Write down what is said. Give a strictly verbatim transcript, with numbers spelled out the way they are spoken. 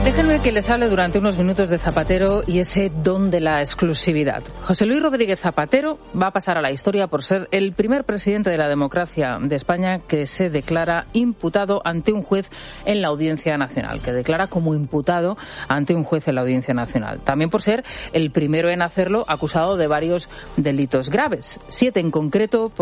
Déjenme que les hable durante unos minutos de Zapatero y ese don de la exclusividad. José Luis Rodríguez Zapatero va a pasar a la historia por ser el primer presidente de la democracia de España que se declara imputado ante un juez en la Audiencia Nacional, que declara como imputado ante un juez en la Audiencia Nacional. También por ser el primero en hacerlo acusado de varios delitos graves, siete en concreto por